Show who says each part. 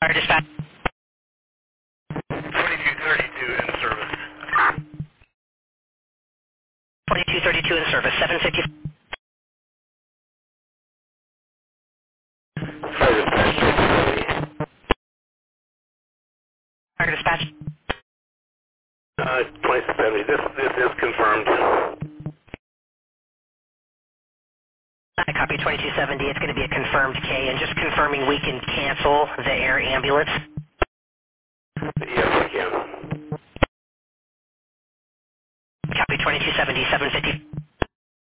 Speaker 1: Fire dispatch.
Speaker 2: 2232 in service.
Speaker 1: 2232 in service. 750.
Speaker 2: Fire dispatch 2070.
Speaker 1: Fire dispatch.
Speaker 2: 2070. This is confirmed.
Speaker 1: I copy 2270. It's going to be a confirmed K, and just confirming we can cancel the air ambulance.
Speaker 2: Yes, I can.
Speaker 1: Copy 2270. 750.